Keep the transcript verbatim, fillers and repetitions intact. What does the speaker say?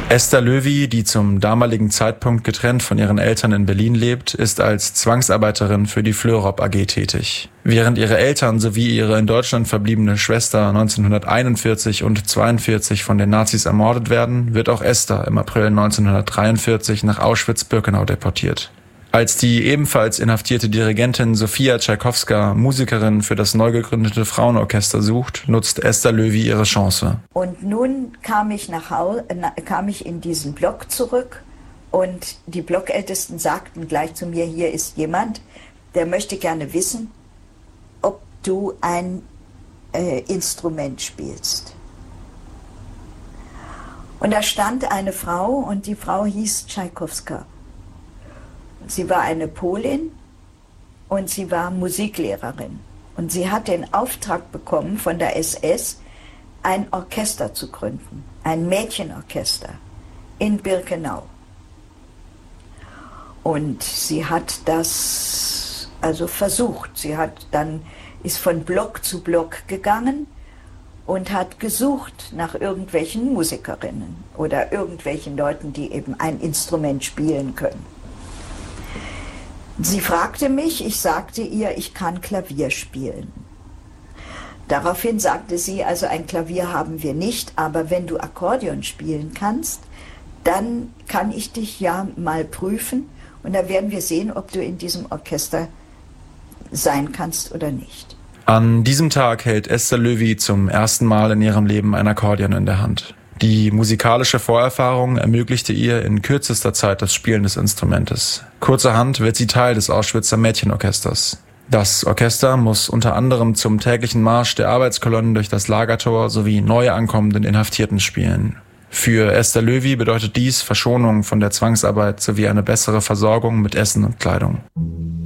Esther Löwy, die zum damaligen Zeitpunkt getrennt von ihren Eltern in Berlin lebt, ist als Zwangsarbeiterin für die Fleurop A G tätig. Während ihre Eltern sowie ihre in Deutschland verbliebene Schwester neunzehnhunderteinundvierzig und zweiundvierzig von den Nazis ermordet werden, wird auch Esther im April neunzehnhundertdreiundvierzig nach Auschwitz-Birkenau deportiert. Als die ebenfalls inhaftierte Dirigentin Sofia Tschajkowska Musikerin für das neu gegründete Frauenorchester sucht, nutzt Esther Löwy ihre Chance. Und nun kam ich, nach Hause, kam ich in diesen Block zurück und die Blockältesten sagten gleich zu mir, hier ist jemand, der möchte gerne wissen, ob du ein äh, Instrument spielst. Und da stand eine Frau und die Frau hieß Tschajkowska. Sie war eine Polin und sie war Musiklehrerin. Und sie hat den Auftrag bekommen von der S S, ein Orchester zu gründen, ein Mädchenorchester in Birkenau. Und sie hat das also versucht. Sie hat dann, ist von Block zu Block gegangen und hat gesucht nach irgendwelchen Musikerinnen oder irgendwelchen Leuten, die eben ein Instrument spielen können. Sie fragte mich, ich sagte ihr, ich kann Klavier spielen. Daraufhin sagte sie, also ein Klavier haben wir nicht, aber wenn du Akkordeon spielen kannst, dann kann ich dich ja mal prüfen und da werden wir sehen, ob du in diesem Orchester sein kannst oder nicht. An diesem Tag hält Esther Löwy zum ersten Mal in ihrem Leben ein Akkordeon in der Hand. Die musikalische Vorerfahrung ermöglichte ihr in kürzester Zeit das Spielen des Instrumentes. Kurzerhand wird sie Teil des Auschwitzer Mädchenorchesters. Das Orchester muss unter anderem zum täglichen Marsch der Arbeitskolonnen durch das Lagertor sowie neu ankommenden Inhaftierten spielen. Für Esther Löwy bedeutet dies Verschonung von der Zwangsarbeit sowie eine bessere Versorgung mit Essen und Kleidung.